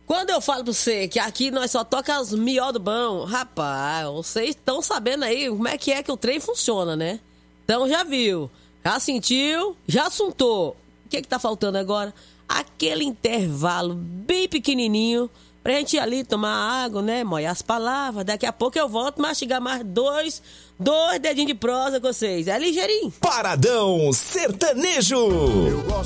Quando eu falo pra você que aqui nós só toca as mió do bom, rapaz, vocês estão sabendo aí como é que o trem funciona, né? Então já viu, já sentiu, já assuntou. O que tá faltando agora? Aquele intervalo bem pequenininho pra gente ir ali tomar água, né? Molhar as palavras. Daqui a pouco eu volto mastigar mais dois dedinhos de prosa com vocês. É ligeirinho. Paradão Sertanejo.